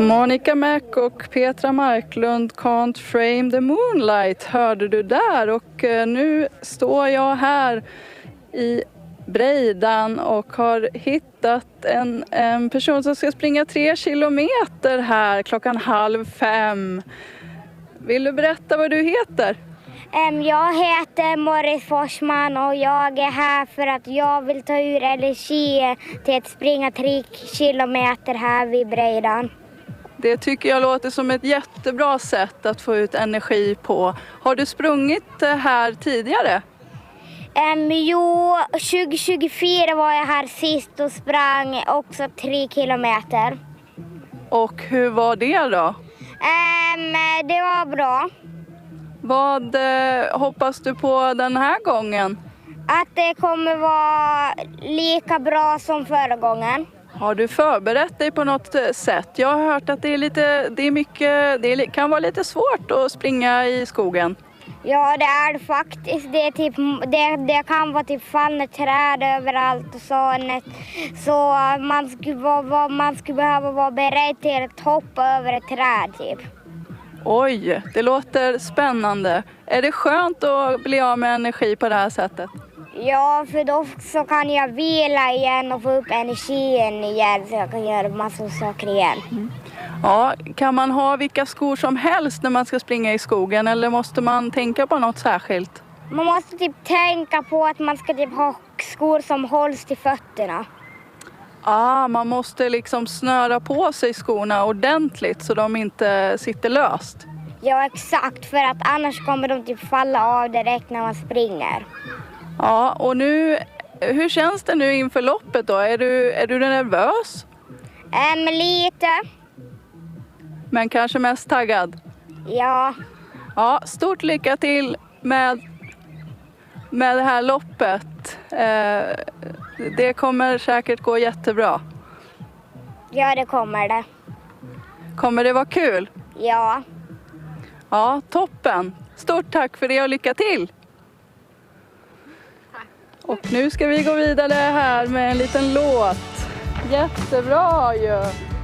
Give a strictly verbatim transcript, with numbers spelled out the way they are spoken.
Monica Mac och Petra Marklund, Can't Frame the Moonlight hörde du där, och nu står jag här i Breidan och har hittat en, en person som ska springa tre kilometer här klockan halv fem. Vill du berätta vad du heter? Jag heter Morris Forsman och jag är här för att jag vill ta ur energi till att springa tre kilometer här vid Breidan. Det tycker jag låter som ett jättebra sätt att få ut energi på. Har du sprungit här tidigare? Um, jo, tjugo tjugofyra var jag här sist och sprang också tre kilometer. Och hur var det då? Um, det var bra. Vad eh, hoppas du på den här gången? Att det kommer vara lika bra som förra gången. Har du förberett dig på något sätt? Jag har hört att det är lite, det är mycket, det är, kan vara lite svårt att springa i skogen. Ja, det är det faktiskt. Det, är typ, det, det kan vara typ fallna träd överallt och sånt. Så man skulle, vara, man skulle behöva vara beredd till att hoppa över ett träd typ. Oj, det låter spännande. Är det skönt att bli av med energi på det här sättet? Ja, för då så kan jag vila igen och få upp energin igen så jag kan göra massa saker igen. Mm. Ja, kan man ha vilka skor som helst när man ska springa i skogen eller måste man tänka på något särskilt? Man måste typ tänka på att man ska typ ha skor som hålls till fötterna. Ah, man måste liksom snöra på sig skorna ordentligt så de inte sitter löst. Ja, exakt, för att annars kommer de typ falla av direkt när man springer. Ja, och nu, hur känns det nu inför loppet då? Är du, är du nervös? Ähm, lite. Men kanske mest taggad? Ja. Ja, stort lycka till med, med det här loppet. Eh, det kommer säkert gå jättebra. Ja, det kommer det. Kommer det vara kul? Ja. Ja, toppen. Stort tack för det och lycka till. Och nu ska vi gå vidare här med en liten låt. Jättebra ju!